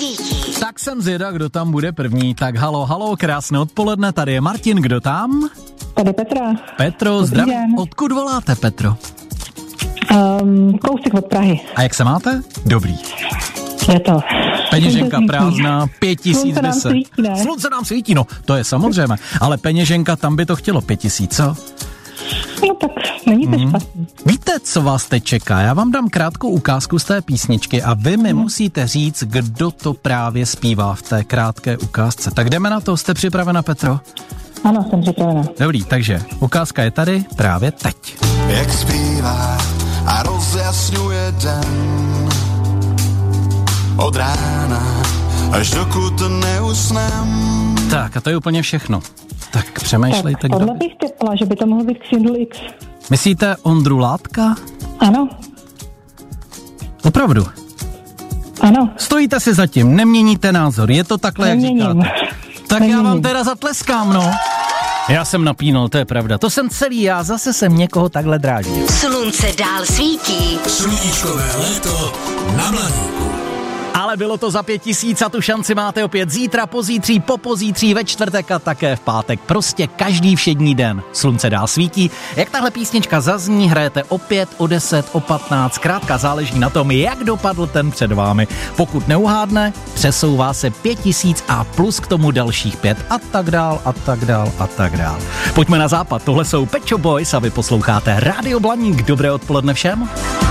svítí. Tak jsem zvědav, kdo tam bude první. Tak halo, krásné odpoledne, tady je Martin, kdo tam? Tady Petra. Petro, zdravím. Odkud voláte, Petro? Kousek od Prahy. A jak se máte? Dobrý. Je to. Peněženka prázdná, 5000 by se. Slunce nám svítí, no, to je samozřejmě. Ale peněženka, tam by to chtělo 5000, co? No tak, není to špatný. Víte, co vás teď čeká? Já vám dám krátkou ukázku z té písničky a vy mi musíte říct, kdo to právě zpívá v té krátké ukázce. Tak jdeme na to, jste připravena, Petro? Ano, jsem připravena. Dobrý, takže ukázka je tady právě teď. Jak zpívá a rozjasňuje den od rána až dokud neusnem. Tak a to je úplně všechno. Tak přemýšlejte, kdo... Tohle bych typla, že by to mohlo být Xindul X. Myslíte Ondru Látka? Ano. Opravdu? Ano. Stojíte si za tím, neměníte názor, je to takhle, jak říkáte. Tak já vám teda zatleskám, no. Já jsem napínal, to je pravda. To jsem celý já, zase jsem někoho takhle dráždil. Slunce dál svítí. Sluníčkové léto na Mladíku. Ale bylo to za 5000 a tu šanci máte opět zítra, pozítří, popozítří, ve čtvrtek a také v pátek. Prostě každý všední den. Slunce dál svítí. Jak tahle písnička zazní, hrajete o 5, o 10, o 15. Zkrátka záleží na tom, jak dopadl ten před vámi. Pokud neuhádne, přesouvá se 5000 a plus k tomu dalších 5 a tak dál, a tak dál, a tak dál. Pojďme na západ. Tohle jsou Pet Shop Boys a vy posloucháte Rádio Blaník. Dobré odpoledne všem.